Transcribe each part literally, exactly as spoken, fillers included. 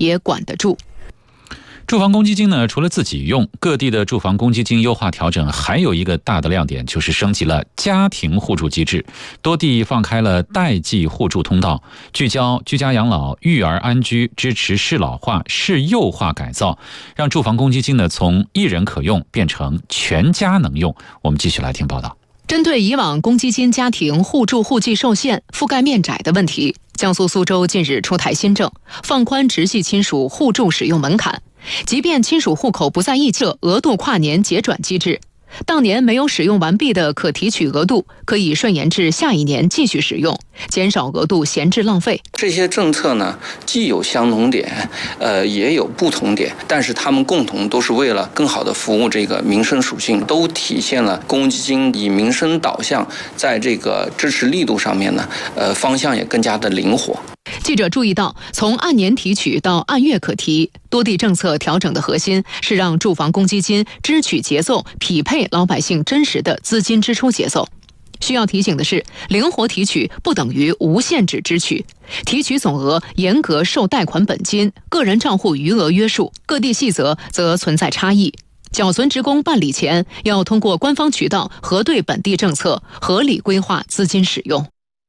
也管得住。 住房公积金呢，除了自己用，各地的住房公积金优化调整还有一个大的亮点，就是升级了家庭互助机制，多地放开了代际互助通道，聚焦居家养老、育儿安居，支持适老化、适幼化改造，让住房公积金呢从一人可用变成全家能用。我们继续来听报道。 针对以往公积金家庭互助户籍受限、覆盖面窄的问题，江苏苏州近日出台新政，放宽直系亲属互助使用门槛。即便亲属户口不在一起，额度跨年结转机制，当年没有使用完毕的可提取额度可以顺延至下一年继续使用，减少额度闲置浪费。 这些政策呢，既有相同点，呃，也有不同点，但是他们共同都是为了更好的服务这个民生属性，都体现了公积金以民生导向，在这个支持力度上面呢，呃，方向也更加的灵活。 记者注意到，从按年提取到按月可提，多地政策调整的核心是让住房公积金支取节奏匹配老百姓真实的资金支出节奏。需要提醒的是，灵活提取不等于无限制支取，提取总额严格受贷款本金、个人账户余额约束，各地细则则存在差异。缴存职工办理前，要通过官方渠道核对本地政策，合理规划资金使用。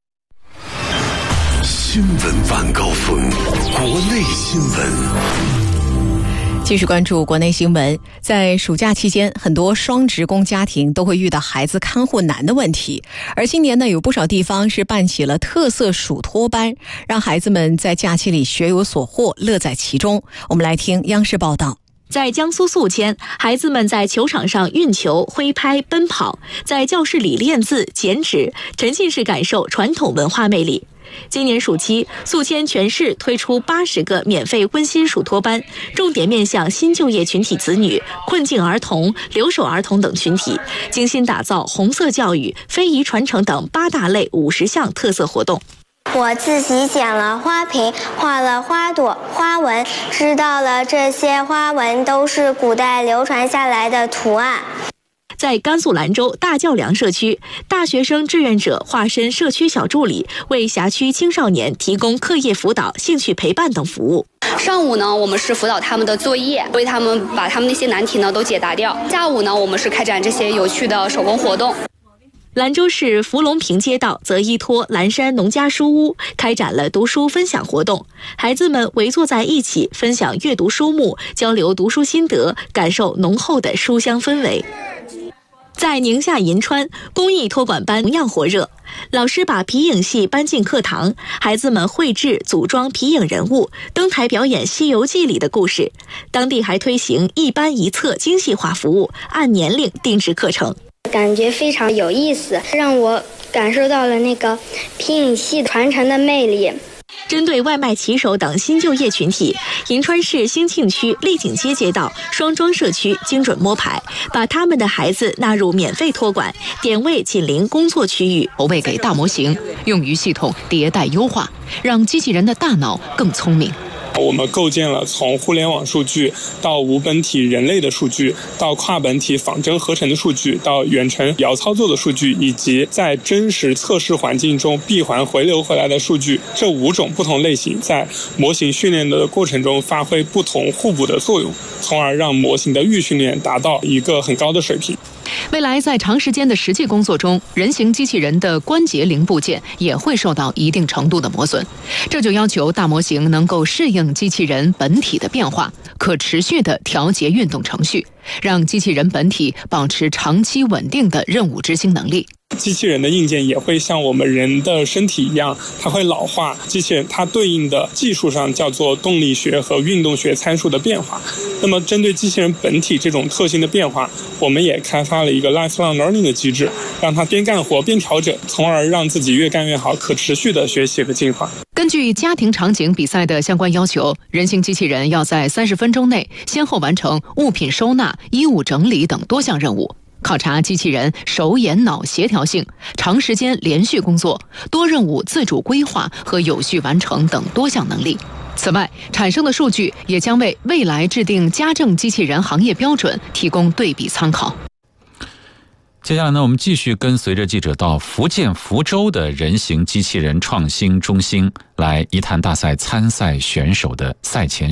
新闻晚高峰，国内新闻。 继续关注国内新闻。在暑假期间，很多双职工家庭都会遇到孩子看护难的问题，而今年呢，有不少地方是办起了特色暑托班，让孩子们在假期里学有所获，乐在其中。我们来听央视报道。 在江苏宿迁，孩子们在球场上运球、挥拍、奔跑，在教室里练字、剪纸，沉浸式感受传统文化魅力。今年暑期，宿迁全市推出八十个免费温馨暑托班，重点面向新就业群体子女、困境儿童、留守儿童等群体，精心打造红色教育、非遗传承等八大类五十项特色活动。 我自己剪了花瓶，画了花朵、花纹，知道了这些花纹都是古代流传下来的图案。 在甘肃兰州大教梁社区，大学生志愿者化身社区小助理，为辖区青少年提供课业辅导、兴趣陪伴等服务。 上午呢，我们是辅导他们的作业，为他们把他们那些难题呢都解答掉。下午呢，我们是开展这些有趣的手工活动。 兰州市福隆坪街道则依托蓝山农家书屋开展了读书分享活动，孩子们围坐在一起分享阅读书目，交流读书心得，感受浓厚的书香氛围。在宁夏银川，公益托管班同样火热，老师把皮影戏搬进课堂，孩子们绘制、组装皮影人物，登台表演《西游记》里的故事。当地还推行一班一册精细化服务，按年龄定制课程。 感觉非常有意思，让我感受到了那个皮影戏传承的魅力。 针对外卖骑手等新就业群体，银川市兴庆区丽景街街道双庄社区精准摸排，把他们的孩子纳入免费托管，点位紧邻工作区域， 投喂给大模型，用于系统迭代优化，让机器人的大脑更聪明。 我们构建了从互联网数据到无本体人类的数据，到跨本体仿真合成的数据，到远程遥操作的数据，以及在真实测试环境中闭环回流回来的数据，这五种不同类型在模型训练的过程中发挥不同互补的作用，从而让模型的预训练达到一个很高的水平。 未来在长时间的实际工作中，人形机器人的关节零部件也会受到一定程度的磨损，这就要求大模型能够适应机器人本体的变化，可持续地调节运动程序，让机器人本体保持长期稳定的任务执行能力。 机器人的硬件也会像我们人的身体一样，它会老化。机器人它对应的技术上叫做动力学和运动学参数的变化。那么针对机器人本体这种特性的变化，我们也开发了一个 lifelong learning 的机制，让它边干活边调整，从而让自己越干越好，可持续的学习和进化。 根据家庭场景比赛的相关要求，人形机器人要在三十分钟内先后完成物品收纳、衣物整理等多项任务，考察机器人手眼脑协调性、长时间连续工作、多任务自主规划和有序完成等多项能力。此外，产生的数据也将为未来制定家政机器人行业标准提供对比参考。 接下来呢，我们继续跟随着记者到福建福州的人形机器人创新中心，来一探大赛参赛选手的赛前